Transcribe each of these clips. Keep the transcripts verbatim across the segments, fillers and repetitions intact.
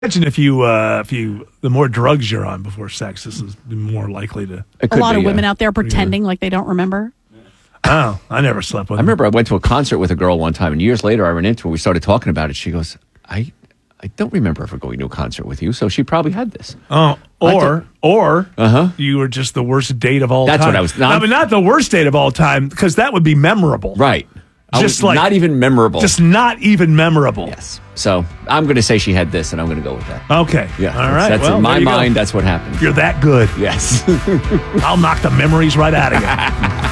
Imagine if you, uh, if you, the more drugs you're on before sex, this is more likely to. A lot be, of women yeah. out there pretending yeah. like they don't remember. Oh, I never slept with I remember I went to a concert with a girl one time, and years later I ran into her. We started talking about it. She goes, I I don't remember ever going to a concert with you, so she probably had this. Oh, or, or uh-huh. you were just the worst date of all That's time. That's what I was. Not, I mean, not the worst date of all time, because that would be memorable. Right. Just like not even memorable. Just not even memorable. Yes. So I'm going to say she had this, and I'm going to go with that. Okay. Yeah. All right. That's well, in my mind. Go. That's what happened. You're that good. Yes. I'll knock the memories right out of you.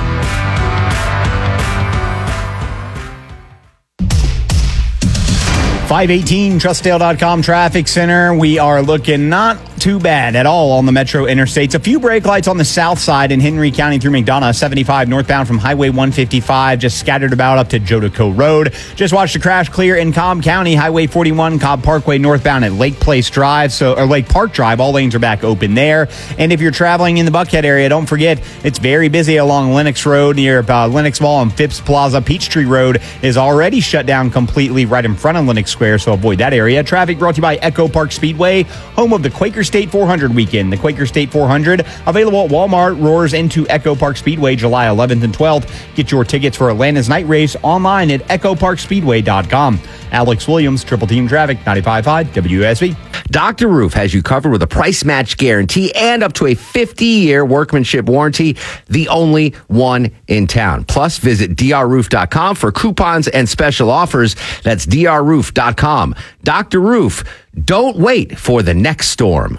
five eighteen Trustdale dot com Traffic Center. We are looking not too bad at all on the metro interstates. A few brake lights on the south side in Henry County through McDonough. seventy-five northbound from Highway one fifty-five, just scattered about up to Jodeco Road. Just watched a crash clear in Cobb County, Highway forty-one, Cobb Parkway northbound at Lake Place Drive, so or Lake Park Drive. All lanes are back open there. And if you're traveling in the Buckhead area, don't forget it's very busy along Lenox Road near uh, Lenox Mall and Phipps Plaza. Peachtree Road is already shut down completely right in front of Lenox Square, so avoid that area. Traffic brought to you by Echo Park Speedway, home of the Quaker State four hundred weekend. The Quaker State four hundred, available at Walmart, roars into Echo Park Speedway July eleventh and twelfth. Get your tickets for Atlanta's night race online at echo park speedway dot com. Alex Williams, Triple Team Traffic, ninety-five point five W S B. Doctor Roof has you covered with a price match guarantee and up to a fifty-year workmanship warranty, the only one in town. Plus, visit d r roof dot com for coupons and special offers. That's d r roof dot com. Doctor Roof, don't wait for the next storm.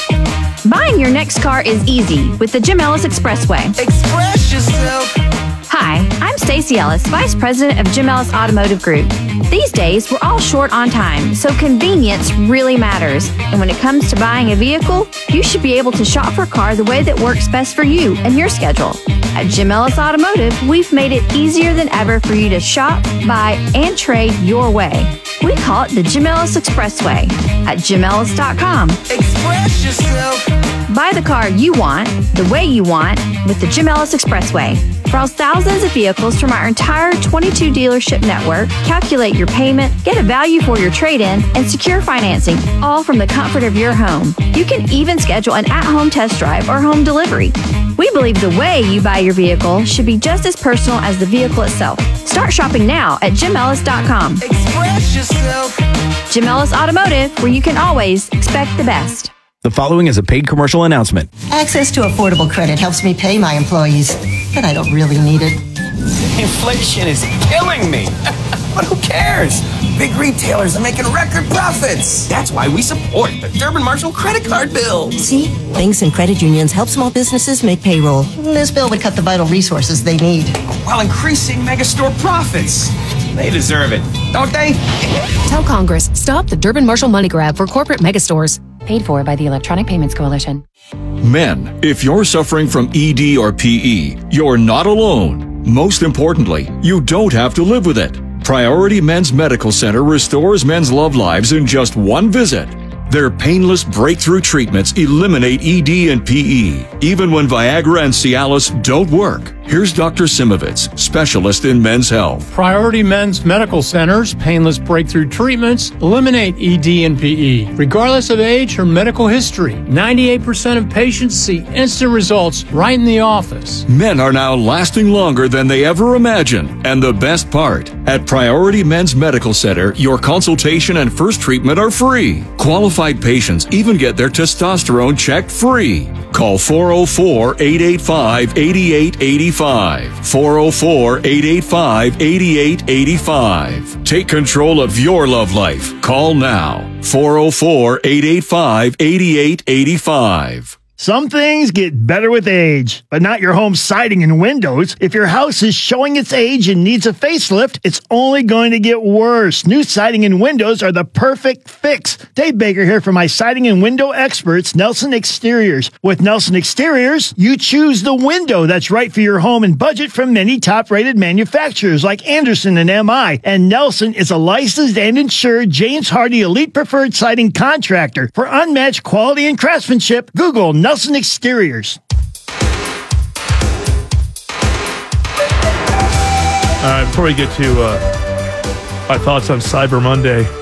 Buying your next car is easy with the Jim Ellis Expressway. Express yourself. Hi, I'm Stacey Ellis, Vice President of Jim Ellis Automotive Group. These days, we're all short on time, so convenience really matters. And when it comes to buying a vehicle, you should be able to shop for a car the way that works best for you and your schedule. At Jim Ellis Automotive, we've made it easier than ever for you to shop, buy, and trade your way. We call it the Jim Ellis Expressway at jim ellis dot com. Express yourself. Buy the car you want, the way you want, with the Jim Ellis Expressway. Browse thousands of vehicles from our entire twenty-two dealership network, calculate your payment, get a value for your trade-in, and secure financing, all from the comfort of your home. You can even schedule an at-home test drive or home delivery. We believe the way you buy your vehicle should be just as personal as the vehicle itself. Start shopping now at jim ellis dot com. Express yourself. Jim Ellis Automotive, where you can always expect the best. The following is a paid commercial announcement. Access to affordable credit helps me pay my employees, but I don't really need it. Inflation is killing me. But who cares? Big retailers are making record profits. That's why we support the Durbin Marshall credit card bill. See? Banks and credit unions help small businesses make payroll. This bill would cut the vital resources they need, while increasing megastore profits. They deserve it, don't they? Tell Congress, stop the Durbin Marshall money grab for corporate megastores. Paid for by the Electronic Payments Coalition. Men, if you're suffering from E D or P E, you're not alone. Most importantly, you don't have to live with it. Priority Men's Medical Center restores men's love lives in just one visit. Their painless breakthrough treatments eliminate E D and P E, even when Viagra and Cialis don't work. Here's Doctor Simovitz, specialist in men's health. Priority Men's Medical Center's painless breakthrough treatments eliminate E D and P E, regardless of age or medical history. ninety-eight percent of patients see instant results right in the office. Men are now lasting longer than they ever imagined. And the best part, at Priority Men's Medical Center, your consultation and first treatment are free. Qualified patients even get their testosterone checked free. Call four oh four, eight eight five, eight eight eight five. four oh four, eight eight five, eight eight eight five. Take control of your love life. Call now. four oh four, eight eight five, eight eight eight five. Some things get better with age, but not your home siding and windows. If your house is showing its age and needs a facelift, it's only going to get worse. New siding and windows are the perfect fix. Dave Baker here for my siding and window experts, Nelson Exteriors. With Nelson Exteriors, you choose the window that's right for your home and budget from many top-rated manufacturers like Anderson and M I. And Nelson is a licensed and insured James Hardy Elite Preferred Siding contractor. For unmatched quality and craftsmanship, Google Nelson Nelson Exteriors. All right, before we get to uh, my thoughts on Cyber Monday,